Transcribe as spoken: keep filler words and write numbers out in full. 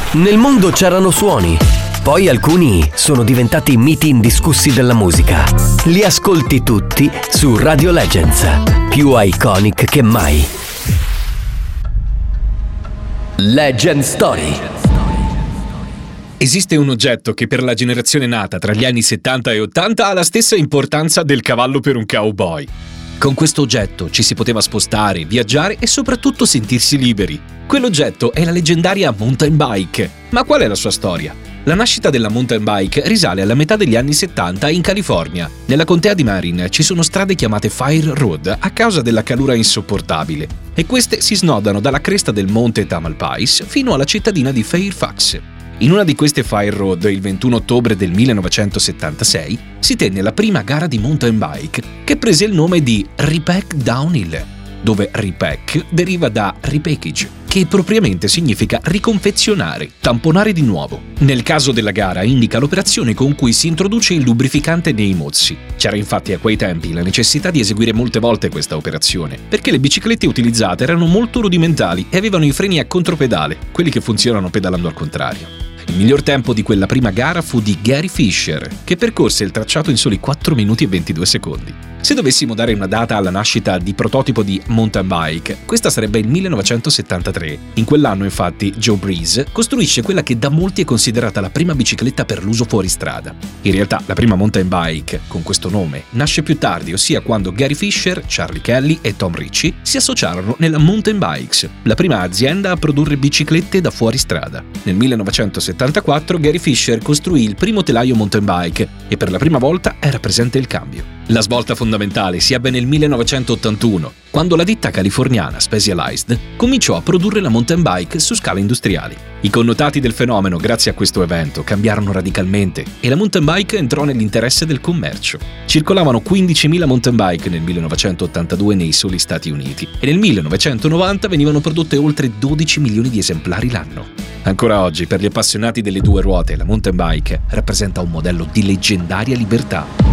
Nel mondo c'erano suoni, poi alcuni sono diventati miti indiscussi della musica. Li ascolti tutti su Radio Legends, più iconic che mai. Legend Story. Esiste un oggetto che per la generazione nata tra gli anni settanta e ottanta ha la stessa importanza del cavallo per un cowboy. Con questo oggetto ci si poteva spostare, viaggiare e soprattutto sentirsi liberi. Quell'oggetto è la leggendaria mountain bike. Ma qual è la sua storia? La nascita della mountain bike risale alla metà degli anni settanta in California. Nella contea di Marin ci sono strade chiamate Fire Road a causa della calura insopportabile e queste si snodano dalla cresta del monte Tamalpais fino alla cittadina di Fairfax. In una di queste Fire Road, il ventuno ottobre del millenovecentosettantasei, si tenne la prima gara di mountain bike che prese il nome di Repack Downhill, dove repack deriva da repackage, che propriamente significa riconfezionare, tamponare di nuovo. Nel caso della gara indica l'operazione con cui si introduce il lubrificante nei mozzi. C'era infatti a quei tempi la necessità di eseguire molte volte questa operazione, perché le biciclette utilizzate erano molto rudimentali e avevano i freni a contropedale, quelli che funzionano pedalando al contrario. Il miglior tempo di quella prima gara fu di Gary Fisher, che percorse il tracciato in soli quattro minuti e ventidue secondi. Se dovessimo dare una data alla nascita di prototipo di mountain bike, questa sarebbe il millenovecentosettantatré. In quell'anno, infatti, Joe Breeze costruisce quella che da molti è considerata la prima bicicletta per l'uso fuori strada. In realtà, la prima mountain bike, con questo nome, nasce più tardi, ossia quando Gary Fisher, Charlie Kelly e Tom Ritchie si associarono nella Mountain Bikes, la prima azienda a produrre biciclette da fuori strada. Nel millenovecentosettantaquattro Gary Fisher costruì il primo telaio mountain bike e per la prima volta era presente il cambio. La svolta fondamentale si ebbe nel millenovecentottantuno, quando la ditta californiana Specialized cominciò a produrre la mountain bike su scala industriale. I connotati del fenomeno, grazie a questo evento, cambiarono radicalmente e la mountain bike entrò nell'interesse del commercio. Circolavano quindicimila mountain bike nel millenovecentottantadue nei soli Stati Uniti e nel millenovecentonovanta venivano prodotte oltre dodici milioni di esemplari l'anno. Ancora oggi, per gli appassionati delle due ruote, la mountain bike rappresenta un modello di leggendaria libertà.